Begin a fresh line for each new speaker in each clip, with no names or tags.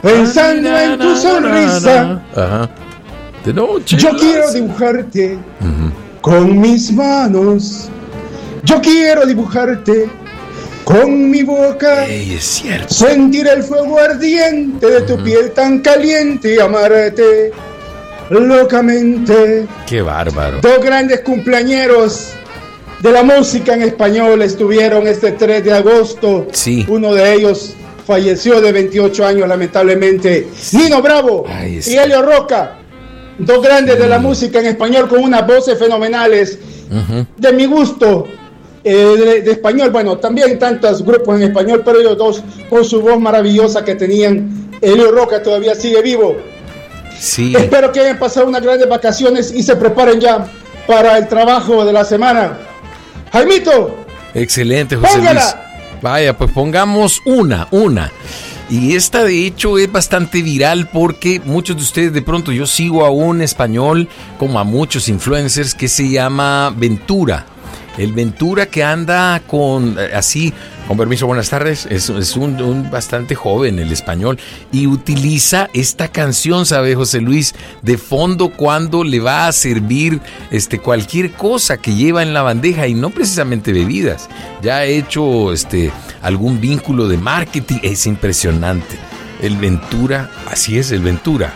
pensando en tu sonrisa.
Ajá. De noche.
Yo quiero dibujarte con mis manos. Yo quiero dibujarte con mi boca.
Ey, es cierto.
Sentir el fuego ardiente de tu piel tan caliente y amarte locamente.
Qué bárbaro.
Dos grandes cumpleañeros de la música en español estuvieron este 3 de agosto.
Sí.
Uno de ellos falleció de 28 años, lamentablemente. Nino Bravo y Helio Roca. Dos grandes de la música en español con unas voces fenomenales. De mi gusto, de español. Bueno, también tantos grupos en español, pero ellos dos con su voz maravillosa que tenían. Helio Roca todavía sigue vivo.
Sí.
Espero que hayan pasado unas grandes vacaciones y se preparen ya para el trabajo de la semana. Jaimito.
Excelente, José
Póngala.
Luis. Vaya, pues pongamos una. Y esta de hecho es bastante viral porque muchos de ustedes, de pronto yo sigo a un español, como a muchos influencers, que se llama Ventura. El Ventura que anda con, así, con permiso, buenas tardes, es un bastante joven el español y utiliza esta canción, ¿sabe, José Luis? De fondo cuando le va a servir cualquier cosa que lleva en la bandeja y no precisamente bebidas. Ya ha hecho algún vínculo de marketing, es impresionante. El Ventura, así es, el Ventura.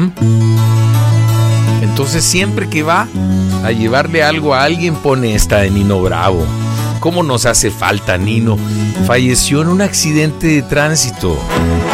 Entonces siempre que va a llevarle algo a alguien pone esta de Nino Bravo. ¿Cómo nos hace falta Nino? Falleció en un accidente de tránsito.